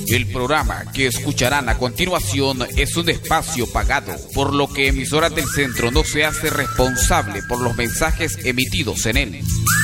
El programa que escucharán a continuación es un espacio pagado, por lo que Emisoras del Centro no se hace responsable por los mensajes emitidos en él.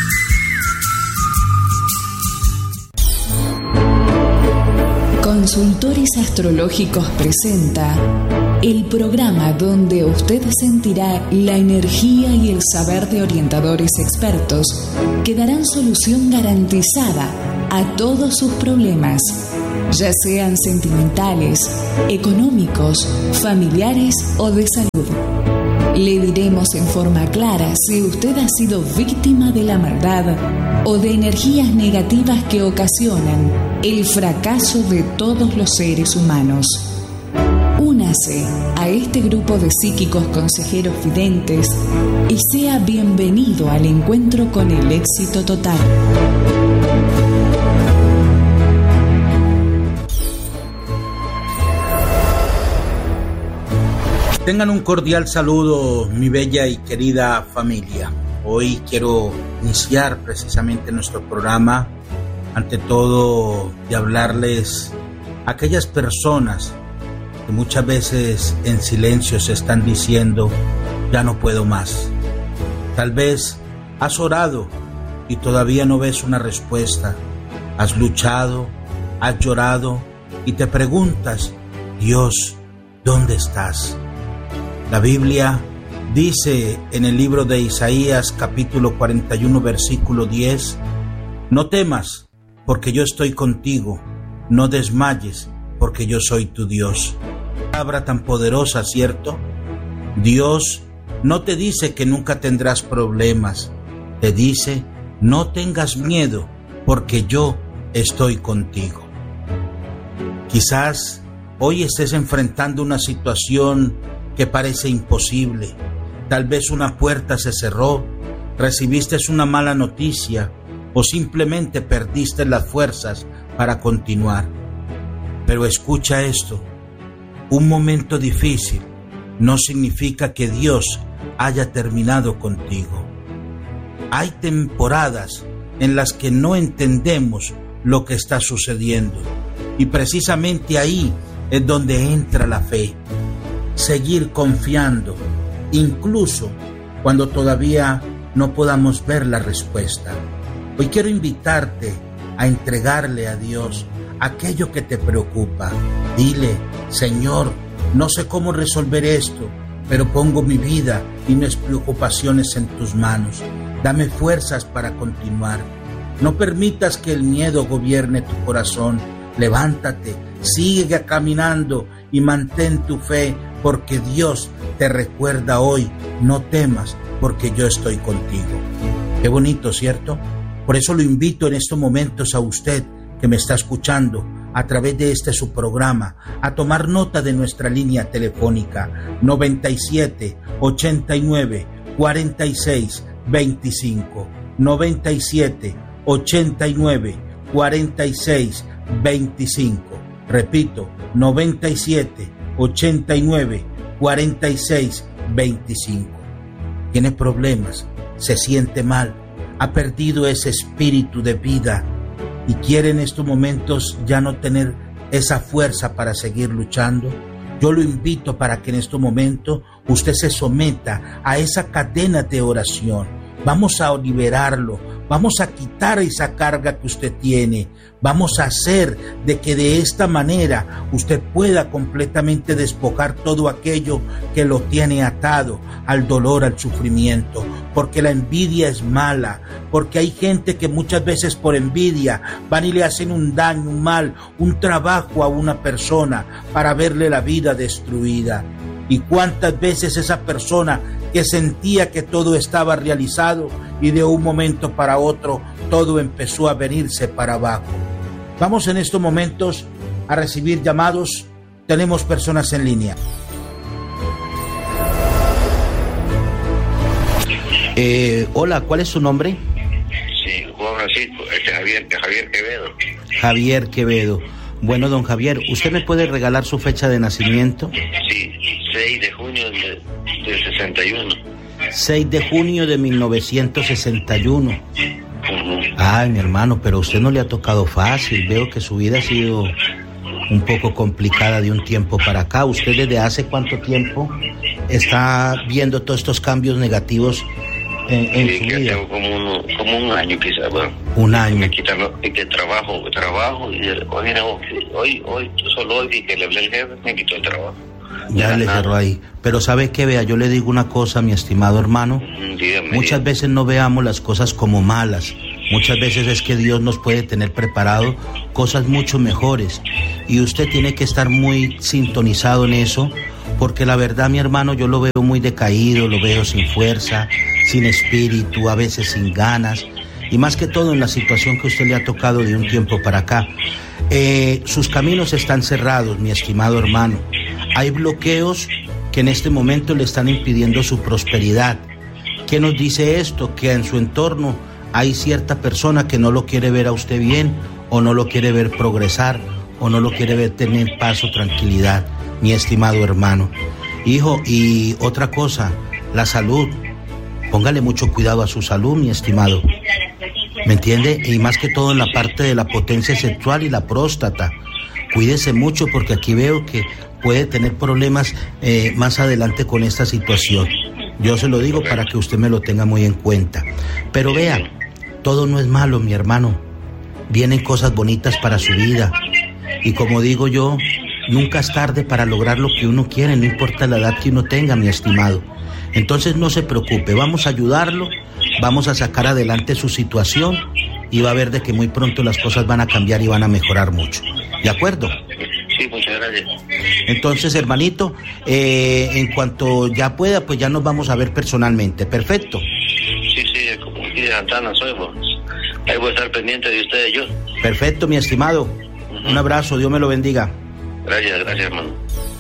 Consultores Astrológicos presenta el programa donde usted sentirá la energía y el saber de orientadores expertos que darán solución garantizada a todos sus problemas, ya sean sentimentales, económicos, familiares o de salud. Le diremos en forma clara si usted ha sido víctima de la maldad o de energías negativas que ocasionan el fracaso de todos los seres humanos. Únase a este grupo de psíquicos consejeros videntes y sea bienvenido al encuentro con el éxito total. Tengan un cordial saludo, mi bella y querida familia. Hoy quiero iniciar precisamente nuestro programa, ante todo, de hablarles a aquellas personas que muchas veces en silencio se están diciendo, ya no puedo más. Tal vez has orado y todavía no ves una respuesta. Has luchado, has llorado y te preguntas, Dios, ¿dónde estás? La Biblia dice en el libro de Isaías, capítulo 41, versículo 10, no temas, porque yo estoy contigo, no desmayes, porque yo soy tu Dios. Palabra tan poderosa, ¿cierto? Dios no te dice que nunca tendrás problemas, te dice, no tengas miedo, porque yo estoy contigo. Quizás hoy estés enfrentando una situación que parece imposible. Tal vez una puerta se cerró, recibiste una mala noticia o simplemente perdiste las fuerzas para continuar. Pero escucha esto, un momento difícil no significa que Dios haya terminado contigo. Hay temporadas en las que no entendemos lo que está sucediendo y precisamente ahí es donde entra la fe. Seguir confiando, incluso cuando todavía no podamos ver la respuesta. Hoy quiero invitarte a entregarle a Dios aquello que te preocupa. Dile, Señor, no sé cómo resolver esto, pero pongo mi vida y mis preocupaciones en tus manos. Dame fuerzas para continuar. No permitas que el miedo gobierne tu corazón. Levántate, sigue caminando y mantén tu fe, porque Dios te recuerda hoy, no temas, porque yo estoy contigo. Qué bonito, ¿cierto? Por eso lo invito en estos momentos a usted que me está escuchando a través de su programa, a tomar nota de nuestra línea telefónica 97 89 46 25 97 89 46 25. Repito, 97 89 46 25. Tiene problemas, se siente mal, ha perdido ese espíritu de vida y quiere en estos momentos ya no tener esa fuerza para seguir luchando. Yo lo invito para que en este momento usted se someta a esa cadena de oración. Vamos a liberarlo, vamos a quitar esa carga que usted tiene, vamos a hacer de que de esta manera usted pueda completamente despojar todo aquello que lo tiene atado al dolor, al sufrimiento, porque la envidia es mala, porque hay gente que muchas veces por envidia van y le hacen un daño, un mal, un trabajo a una persona para verle la vida destruida. Y cuántas veces esa persona que sentía que todo estaba realizado y de un momento para otro todo empezó a venirse para abajo. Vamos en estos momentos a recibir llamados. Tenemos personas en línea. Hola, ¿cuál es su nombre? Sí, Juan Francisco, Javier Quevedo. Javier Quevedo. Bueno, don Javier, ¿usted me puede regalar su fecha de nacimiento? Sí, 6 de junio del 61. 6 de junio de 1961. Uh-huh. Ay, mi hermano, pero a usted no le ha tocado fácil. Veo que su vida ha sido un poco complicada de un tiempo para acá. ¿Usted desde hace cuánto tiempo está viendo todos estos cambios negativos en su vida? Tengo como un año quizás, bueno. Un año. Me quitan que trabajo, y hoy, solo hoy que le hablé al jefe, me quitó el trabajo. Ya le cerró ahí. Pero ¿sabe qué? Vea, yo le digo una cosa, mi estimado hermano. Muchas veces no veamos las cosas como malas. Muchas veces es que Dios nos puede tener preparado cosas mucho mejores. Y usted tiene que estar muy sintonizado en eso, porque la verdad, mi hermano, yo lo veo muy decaído, lo veo sin fuerza, sin espíritu, a veces sin ganas. Y más que todo en la situación que usted le ha tocado de un tiempo para acá. Sus caminos están cerrados, mi estimado hermano. Hay bloqueos que en este momento le están impidiendo su prosperidad. ¿Qué nos dice esto? Que en su entorno hay cierta persona que no lo quiere ver a usted bien, o no lo quiere ver progresar, o no lo quiere ver tener paz o tranquilidad, mi estimado hermano. Hijo, y otra cosa, la salud. Póngale mucho cuidado a su salud, mi estimado. ¿Me entiende? Y más que todo en la parte de la potencia sexual y la próstata. Cuídese mucho, porque aquí veo que puede tener problemas más adelante con esta situación. Yo se lo digo para que usted me lo tenga muy en cuenta. Pero vea, todo no es malo, mi hermano. Vienen cosas bonitas para su vida. Y como digo yo, nunca es tarde para lograr lo que uno quiere, no importa la edad que uno tenga, mi estimado. Entonces no se preocupe, vamos a ayudarlo, vamos a sacar adelante su situación y va a ver de que muy pronto las cosas van a cambiar y van a mejorar mucho. ¿De acuerdo? Sí, muchas gracias. Entonces, hermanito, en cuanto ya pueda, pues ya nos vamos a ver personalmente. Perfecto. Sí, como aquí de Santana soy, pues. Ahí voy a estar pendiente de ustedes, yo. Perfecto, mi estimado. Un abrazo, Dios me lo bendiga. Gracias, hermano.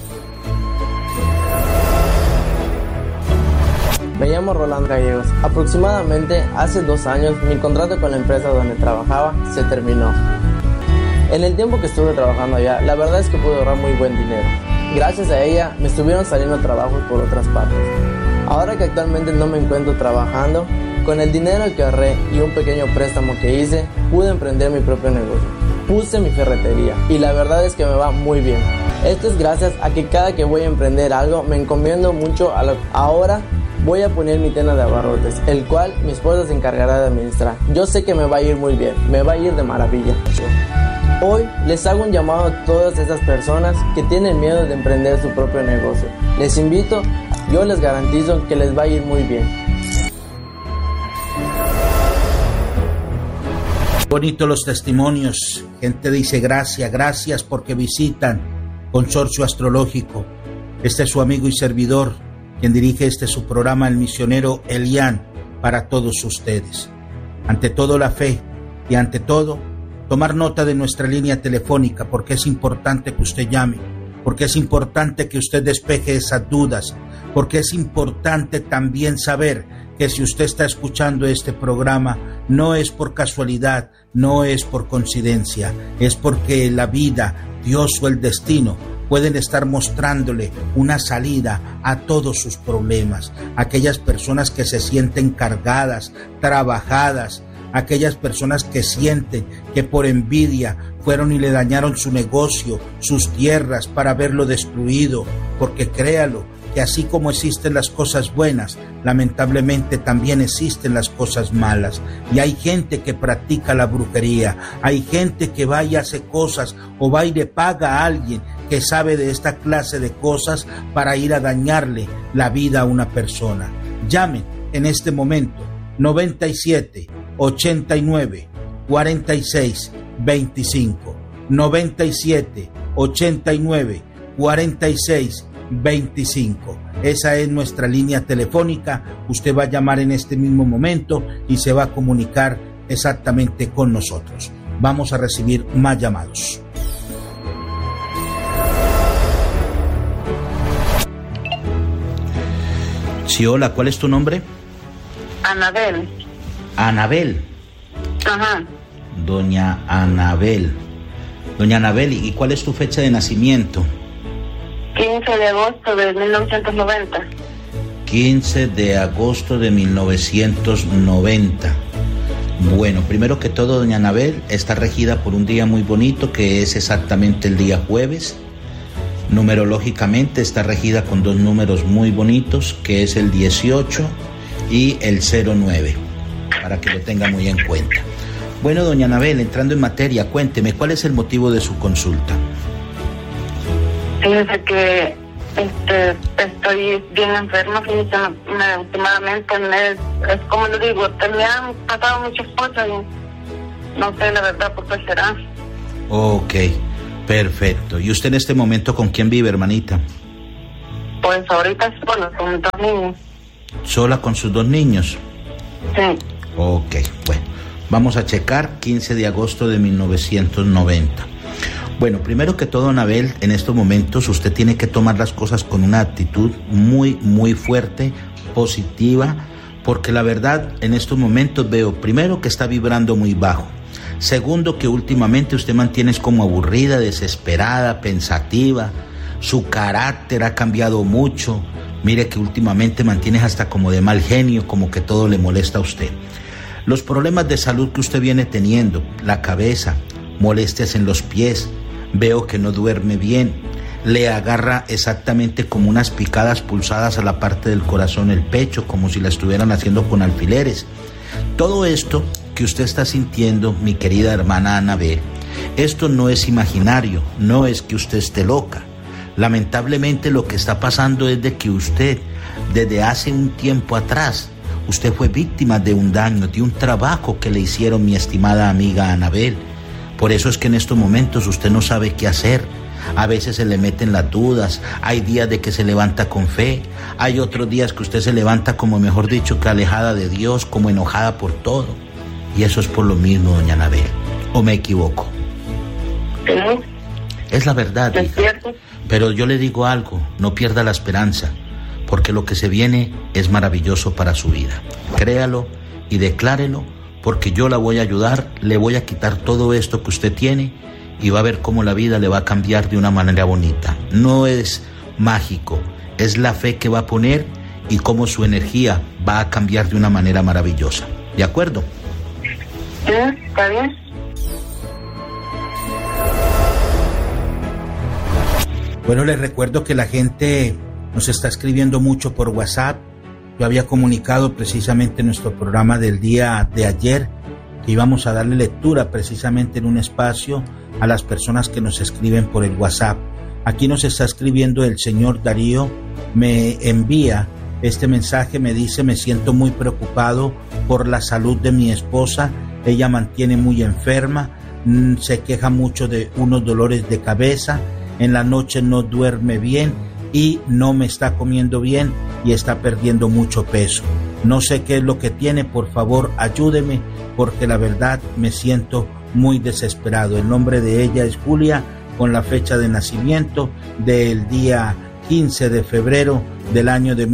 Me llamo Rolando Gallegos. Aproximadamente hace 2 años mi contrato con la empresa donde trabajaba se terminó. En el tiempo que estuve trabajando allá, la verdad es que pude ahorrar muy buen dinero. Gracias a ella me estuvieron saliendo trabajos por otras partes. Ahora que actualmente no me encuentro trabajando, con el dinero que ahorré y un pequeño préstamo que hice, pude emprender mi propio negocio. Puse mi ferretería y la verdad es que me va muy bien. Esto es gracias a que cada que voy a emprender algo me encomiendo mucho a ahora voy a poner mi tienda de abarrotes, el cual mi esposa se encargará de administrar. Yo sé que me va a ir muy bien, me va a ir de maravilla. Hoy les hago un llamado a todas esas personas que tienen miedo de emprender su propio negocio. Les invito, yo les garantizo que les va a ir muy bien. Bonitos los testimonios. Gente dice gracias porque visitan Consorcio Astrológico. Este es su amigo y servidor, quien dirige su programa, el misionero Elian, para todos ustedes. Ante todo la fe y ante todo tomar nota de nuestra línea telefónica, porque es importante que usted llame, porque es importante que usted despeje esas dudas, porque es importante también saber que si usted está escuchando este programa no es por casualidad, no es por coincidencia, es porque la vida, Dios o el destino pueden estar mostrándole una salida a todos sus problemas. Aquellas personas que se sienten cargadas, trabajadas, aquellas personas que sienten que por envidia fueron y le dañaron su negocio, sus tierras para verlo destruido, porque créalo, que así como existen las cosas buenas, lamentablemente también existen las cosas malas. Y hay gente que practica la brujería, hay gente que va y hace cosas o va y le paga a alguien que sabe de esta clase de cosas para ir a dañarle la vida a una persona. Llamen en este momento 97 89 46 25 97 89 46 25. Esa es nuestra línea telefónica. Usted va a llamar en este mismo momento y se va a comunicar exactamente con nosotros. Vamos a recibir más llamados. Sí, hola, ¿cuál es tu nombre? Anabel. Anabel. Ajá. Doña Anabel. Doña Anabel, ¿y cuál es tu fecha de nacimiento? 15 de agosto de 1990. 15 de agosto de 1990. Bueno, primero que todo, doña Anabel está regida por un día muy bonito que es exactamente el día jueves. Numerológicamente está regida con dos números muy bonitos que es el 18 y el 09, para que lo tenga muy en cuenta. Bueno, doña Anabel, entrando en materia, cuénteme, ¿cuál es el motivo de su consulta? Fíjese que estoy bien enferma, últimamente es como le digo, me han pasado muchas cosas y no sé la verdad por qué será. Ok, perfecto. ¿Y usted en este momento con quién vive, hermanita? Pues ahorita sola, con mis 2 niños. ¿Sola con sus 2 niños? Sí. Ok, bueno, vamos a checar 15 de agosto de 1990. Bueno, primero que todo, Anabel, en estos momentos usted tiene que tomar las cosas con una actitud muy, muy fuerte, positiva, porque la verdad, en estos momentos veo, primero, que está vibrando muy bajo. Segundo, que últimamente usted mantiene como aburrida, desesperada, pensativa. Su carácter ha cambiado mucho. Mire que últimamente mantienes hasta como de mal genio, como que todo le molesta a usted. Los problemas de salud que usted viene teniendo, la cabeza, molestias en los pies, veo que no duerme bien, le agarra exactamente como unas picadas pulsadas a la parte del corazón, el pecho, como si la estuvieran haciendo con alfileres. Todo esto que usted está sintiendo, mi querida hermana Anabel, esto no es imaginario, no es que usted esté loca. Lamentablemente lo que está pasando es de que usted, desde hace un tiempo atrás, usted fue víctima de un daño, de un trabajo que le hicieron, mi estimada amiga Anabel. Por eso es que en estos momentos usted no sabe qué hacer. A veces se le meten las dudas, hay días de que se levanta con fe, hay otros días que usted se levanta como, mejor dicho, que alejada de Dios, como enojada por todo. Y eso es por lo mismo, doña Anabel. ¿O me equivoco? Sí. Es la verdad, ¿Es hija. cierto? Pero yo le digo algo, no pierda la esperanza, porque lo que se viene es maravilloso para su vida. Créalo y declárelo, porque yo la voy a ayudar, le voy a quitar todo esto que usted tiene y va a ver cómo la vida le va a cambiar de una manera bonita. No es mágico, es la fe que va a poner y cómo su energía va a cambiar de una manera maravillosa. ¿De acuerdo? Sí, está bien. Bueno, les recuerdo que la gente nos está escribiendo mucho por WhatsApp. Yo había comunicado precisamente en nuestro programa del día de ayer que íbamos a darle lectura precisamente en un espacio a las personas que nos escriben por el WhatsApp. Aquí nos está escribiendo el señor Darío, me envía este mensaje, me dice: me siento muy preocupado por la salud de mi esposa, ella mantiene muy enferma, se queja mucho de unos dolores de cabeza, en la noche no duerme bien y no me está comiendo bien y está perdiendo mucho peso. No sé qué es lo que tiene, por favor ayúdeme, porque la verdad me siento muy desesperado. El nombre de ella es Julia, con la fecha de nacimiento del día 15 de febrero del año de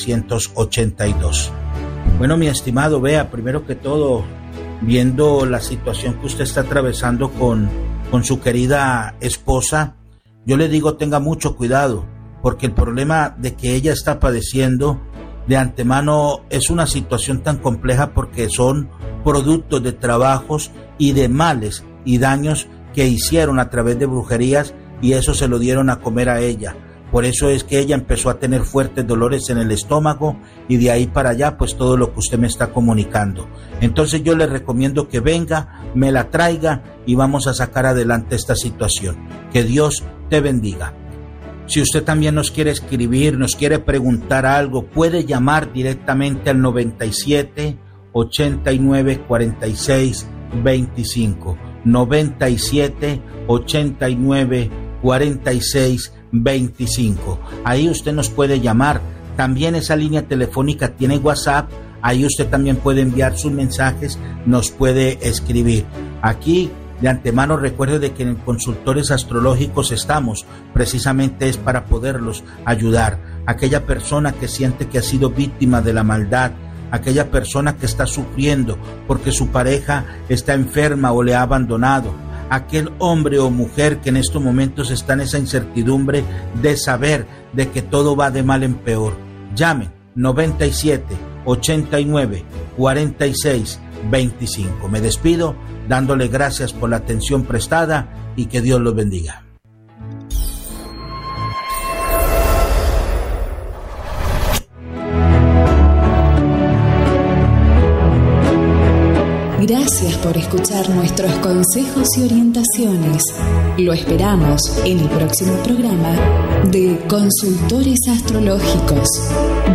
1982. Bueno, mi estimado, vea, primero que todo, viendo la situación que usted está atravesando con su querida esposa, yo le digo tenga mucho cuidado, porque el problema de que ella está padeciendo de antemano es una situación tan compleja porque son productos de trabajos y de males y daños que hicieron a través de brujerías y eso se lo dieron a comer a ella. Por eso es que ella empezó a tener fuertes dolores en el estómago y de ahí para allá pues todo lo que usted me está comunicando. Entonces yo le recomiendo que venga, me la traiga y vamos a sacar adelante esta situación. Que Dios te bendiga. Si usted también nos quiere escribir, nos quiere preguntar algo, puede llamar directamente al 97 89 46 25. 97 89 46 25. Ahí usted nos puede llamar. También esa línea telefónica tiene WhatsApp. Ahí usted también puede enviar sus mensajes, nos puede escribir. Aquí de antemano recuerde de que en consultores astrológicos estamos, precisamente es para poderlos ayudar. Aquella persona que siente que ha sido víctima de la maldad, aquella persona que está sufriendo porque su pareja está enferma o le ha abandonado, aquel hombre o mujer que en estos momentos está en esa incertidumbre de saber de que todo va de mal en peor. Llamen 97 89 46 25. Me despido dándole gracias por la atención prestada y que Dios los bendiga. Gracias por escuchar nuestros consejos y orientaciones. Lo esperamos en el próximo programa de Consultores Astrológicos,